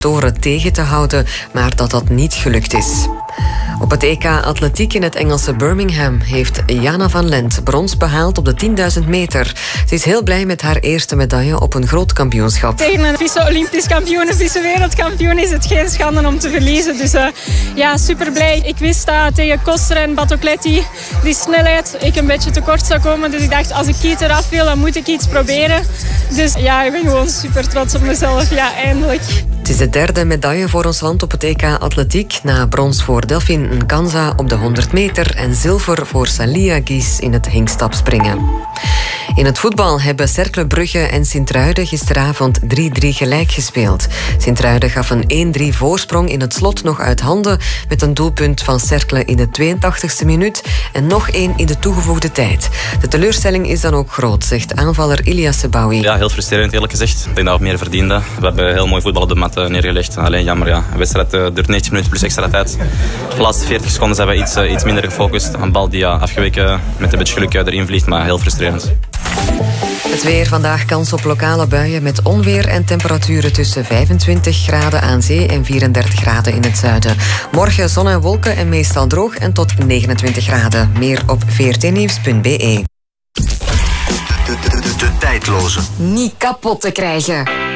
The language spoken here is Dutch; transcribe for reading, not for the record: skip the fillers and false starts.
toren tegen te houden, maar dat niet gelukt is. Op het EK Atletiek in het Engelse Birmingham heeft Jana van Lent brons behaald op de 10.000 meter. Ze is heel blij met haar eerste medaille op een groot kampioenschap. Tegen een vice-Olympisch kampioen, een vice-wereldkampioen is het geen schande om te verliezen. Dus ja, super blij. Ik wist dat tegen Koster en Batocletti die snelheid ik een beetje tekort zou komen. Dus ik dacht, als ik iets eraf wil, dan moet ik iets proberen. Dus ja, ik ben gewoon super trots op mezelf. Ja, eindelijk. Het is de derde medaille voor ons land op het EK Atletiek. Na brons voor Delphine Nkanza op de 100 meter en zilver voor Salia Gies in het hinkstapspringen. In het voetbal hebben Cercle Brugge en Sint-Truiden gisteravond 3-3 gelijk gespeeld. Sint-Truiden gaf een 1-3 voorsprong in het slot nog uit handen met een doelpunt van Cercle in de 82e minuut en nog één in de toegevoegde tijd. De teleurstelling is dan ook groot, zegt aanvaller Ilyas Sebaoui. Ja, heel frustrerend eerlijk gezegd. Ik denk dat we meer verdienden. We hebben heel mooi voetbal op de mat neergelegd. Alleen jammer, ja. De wedstrijd duurt 90 minuten plus extra tijd. De laatste 40 seconden zijn we iets minder gefocust. Een bal die afgeweken met een beetje geluk erin vliegt, maar heel frustrerend. Het weer, vandaag kans op lokale buien met onweer en temperaturen tussen 25 graden aan zee en 34 graden in het zuiden. Morgen zon en wolken en meestal droog en tot 29 graden. Meer op vrtnieuws.be. De tijdloze. Niet kapot te krijgen.